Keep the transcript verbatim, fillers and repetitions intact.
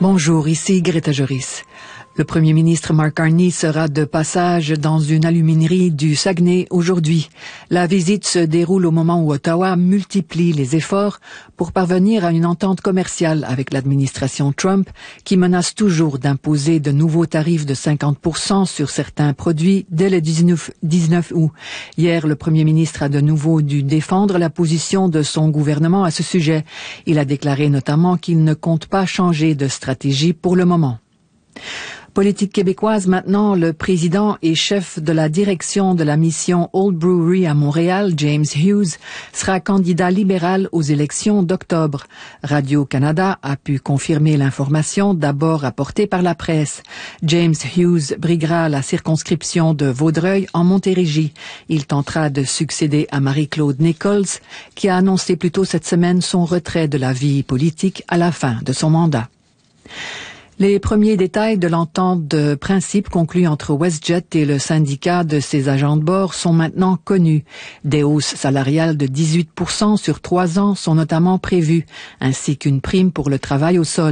Bonjour, ici Greta Joris. Le premier ministre Mark Carney sera de passage dans une aluminerie du Saguenay aujourd'hui. La visite se déroule au moment où Ottawa multiplie les efforts pour parvenir à une entente commerciale avec l'administration Trump qui menace toujours d'imposer de nouveaux tarifs de cinquante pour cent sur certains produits dès le dix-neuf août. Hier, le premier ministre a de nouveau dû défendre la position de son gouvernement à ce sujet. Il a déclaré notamment qu'il ne compte pas changer de stratégie pour le moment. Politique québécoise maintenant, le président et chef de la direction de la mission Old Brewery à Montréal, James Hughes, sera candidat libéral aux élections d'octobre. Radio-Canada a pu confirmer l'information d'abord rapportée par la presse. James Hughes briguera la circonscription de Vaudreuil en Montérégie. Il tentera de succéder à Marie-Claude Nichols, qui a annoncé plus tôt cette semaine son retrait de la vie politique à la fin de son mandat. Les premiers détails de l'entente de principe conclue entre WestJet et le syndicat de ses agents de bord sont maintenant connus. Des hausses salariales de dix-huit pour cent sur trois ans sont notamment prévues, ainsi qu'une prime pour le travail au sol.